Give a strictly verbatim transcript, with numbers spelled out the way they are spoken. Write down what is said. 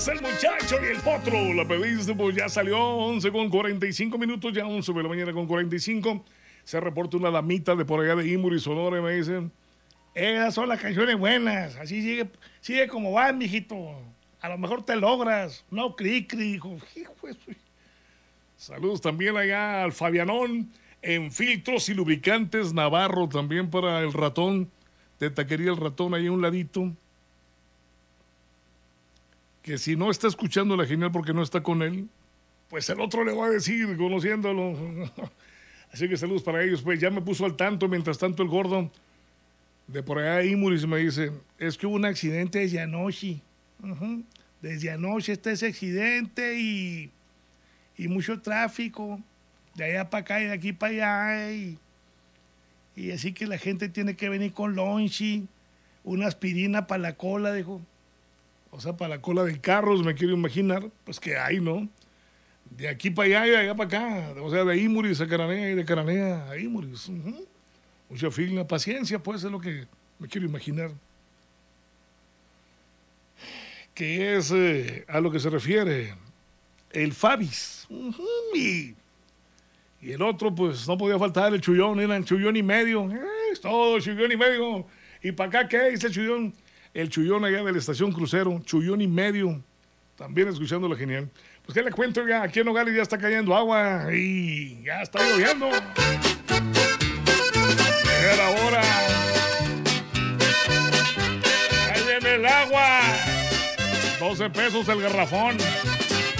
el muchacho y el potro. La pediste, pues ya salió. once con cuarenta y cinco minutos, ya once de la mañana con cuarenta y cinco. Se reporta una damita de por allá de Imuri, Sonora, y me dicen: esas son las canciones buenas. Así sigue, sigue como van, mijito. A lo mejor te logras. No, cri, cri, hijo. Hijo de su- Saludos también allá al Fabianón en Filtros y Lubricantes Navarro, también para el ratón de Taquería El Ratón, ahí a un ladito. Que si no está escuchando la genial porque no está con él, pues el otro le va a decir, conociéndolo. Así que saludos para ellos. Pues ya me puso al tanto, mientras tanto el gordo de por allá de Imuris me dice: es que hubo un accidente desde anoche. Uh-huh. Desde anoche está ese accidente y, y mucho tráfico. De allá para acá y de aquí para allá. Y, y así que la gente tiene que venir con lonchi, una aspirina para la cola, dijo. O sea, para la cola del carro, me quiero imaginar, pues que hay, ¿no? De aquí para allá y de allá para acá. O sea, de Imuris a Cananea y de Cananea a Imuris. Uh-huh. Mucha fila, paciencia, pues es lo que me quiero imaginar. Que es eh, a lo que se refiere el Fabis. Uh-huh. Y, y el otro, pues no podía faltar el Chullón, eran Chullón y medio. Eh, es todo Chullón y medio. ¿Y para acá qué dice el Chullón? El Chullón allá de la estación Crucero, Chullón y medio. También escuchando la genial. Pues qué le cuento, ya aquí en Nogales ya está cayendo agua y ya está lloviendo. Era hora. Ahí viene el agua. doce pesos el garrafón.